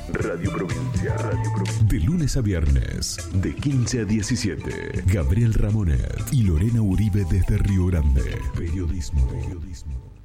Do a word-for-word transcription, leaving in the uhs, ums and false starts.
Radio Provincia. Radio Provincia. De lunes a viernes, de quince a diecisiete. Gabriel Ramonet y Lorena Uribe desde Río Grande. Periodismo. Periodismo.